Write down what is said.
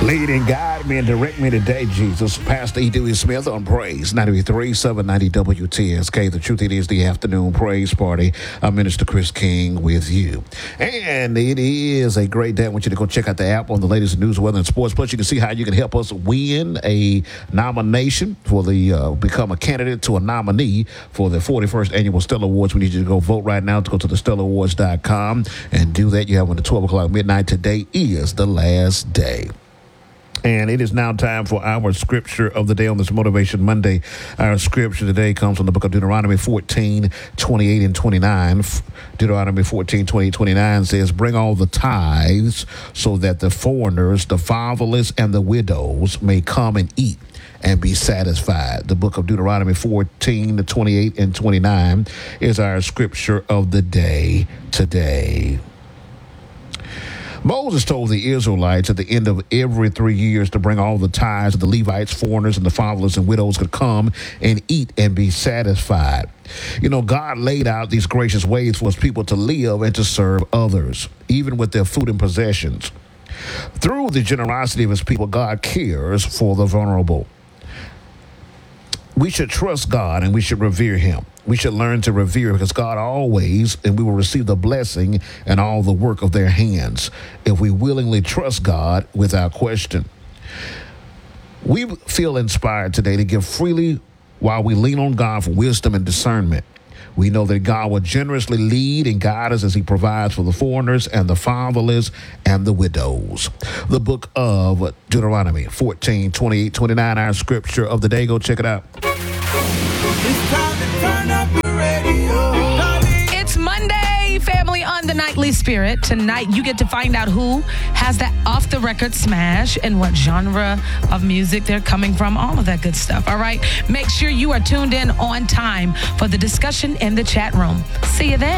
Lead and guide me and direct me today, Jesus. Pastor E. Dewey Smith on Praise 93.3 790 WTSK. The truth, it is the afternoon praise party. I'm Minister Chris King with you. And it is a great day. I want you to go check out the app on the latest news, weather, and sports. Plus, you can see how you can help us win a nomination for the become a candidate to a nominee for the 41st Annual Stellar Awards. We need you to go vote right now. To go to thestellarawards.com and do that. You have until 12 o'clock midnight. Today is the last day. And it is now time for our scripture of the day on this Motivation Monday. Our scripture today comes from the book of Deuteronomy 14, 28 and 29. Deuteronomy 14, 28, 29 says, "Bring all the tithes so that the foreigners, the fatherless, and the widows may come and eat and be satisfied." The book of Deuteronomy 14, 28 and 29 is our scripture of the day today. Moses told the Israelites at the end of every 3 years to bring all the tithes of the Levites, foreigners, and the fatherless and widows could come and eat and be satisfied. You know, God laid out these gracious ways for his people to live and to serve others, even with their food and possessions. Through the generosity of his people, God cares for the vulnerable. We should trust God and we should revere him. We should learn to revere because God always, and we will receive the blessing and all the work of their hands if we willingly trust God without question. We feel inspired today to give freely while we lean on God for wisdom and discernment. We know that God will generously lead and guide us as he provides for the foreigners and the fatherless and the widows. The book of Deuteronomy 14, 28, 29, our scripture of the day. Go check it out. It's time to turn up your radio. It's Monday, family on the Nightly Spirit. Tonight, you get to find out who has that off-the-record smash and what genre of music they're coming from, all of that good stuff, all right? Make sure you are tuned in on time for the discussion in the chat room. See you then.